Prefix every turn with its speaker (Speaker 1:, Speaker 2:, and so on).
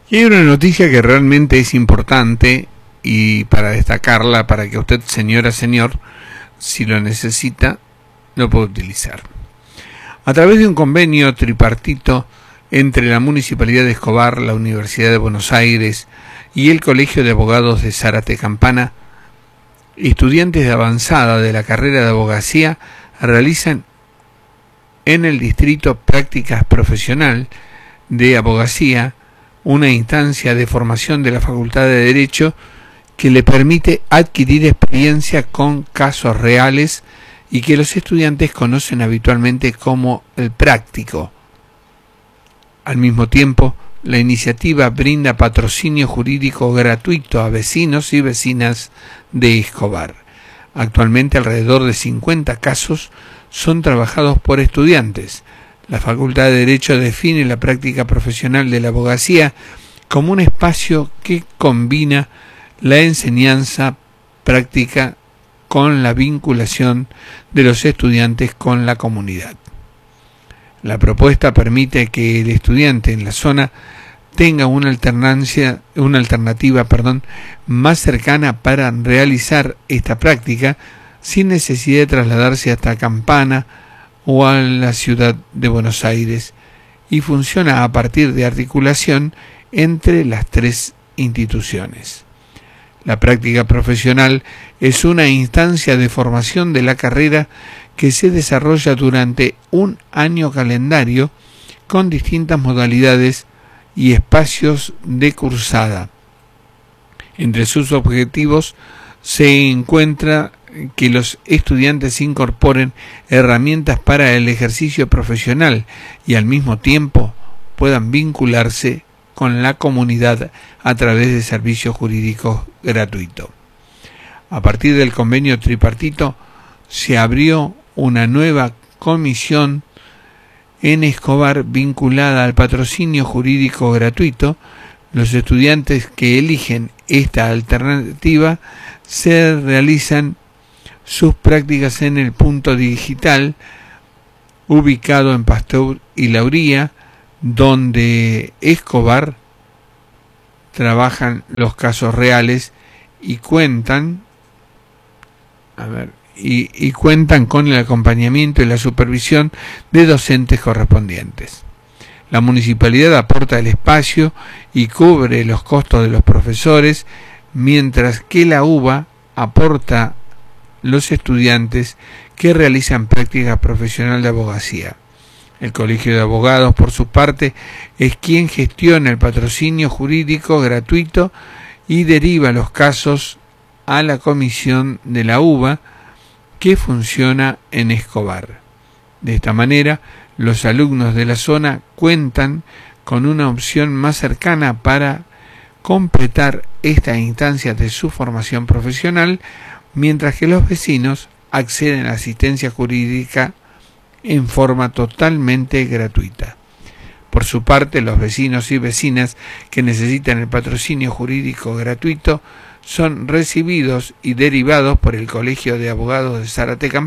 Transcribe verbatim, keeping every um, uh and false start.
Speaker 1: Y hay una noticia que realmente es importante y para destacarla, para que usted, señora, señor, si lo necesita, lo puede utilizar. A través de un convenio tripartito entre la Municipalidad de Escobar, la Universidad de Buenos Aires y el Colegio de Abogados de Zárate Campana, estudiantes de avanzada de la carrera de abogacía realizan en el distrito prácticas profesional de abogacía, una instancia de formación de la Facultad de Derecho que le permite adquirir experiencia con casos reales y que los estudiantes conocen habitualmente como el práctico. Al mismo tiempo, la iniciativa brinda patrocinio jurídico gratuito a vecinos y vecinas de Escobar. Actualmente alrededor de cincuenta casos son trabajados por estudiantes. La Facultad de Derecho define la práctica profesional de la abogacía como un espacio que combina la enseñanza práctica con la vinculación de los estudiantes con la comunidad. La propuesta permite que el estudiante en la zona tenga una alternancia, una alternativa, perdón, más cercana para realizar esta práctica sin necesidad de trasladarse hasta Campana o a la ciudad de Buenos Aires, y funciona a partir de articulación entre las tres instituciones. La práctica profesional es una instancia de formación de la carrera que se desarrolla durante un año calendario con distintas modalidades y espacios de cursada. Entre sus objetivos se encuentra que los estudiantes incorporen herramientas para el ejercicio profesional y al mismo tiempo puedan vincularse con la comunidad a través de servicios jurídicos gratuitos. A partir del convenio tripartito se abrió una nueva comisión en Escobar vinculada al patrocinio jurídico gratuito. Los estudiantes que eligen esta alternativa se realizan sus prácticas en el punto digital ubicado en Pasteur y Lauría, donde Escobar trabajan los casos reales y cuentan a ver y, y cuentan con el acompañamiento y la supervisión de docentes correspondientes. La municipalidad aporta el espacio y cubre los costos de los profesores, mientras que la U B A aporta los estudiantes que realizan práctica profesional de abogacía. El Colegio de Abogados, por su parte, es quien gestiona el patrocinio jurídico gratuito y deriva los casos a la comisión de la U B A que funciona en Escobar. De esta manera, los alumnos de la zona cuentan con una opción más cercana para completar esta instancia de su formación profesional, mientras que los vecinos acceden a asistencia jurídica en forma totalmente gratuita. Por su parte, los vecinos y vecinas que necesitan el patrocinio jurídico gratuito son recibidos y derivados por el Colegio de Abogados de Zárate Campana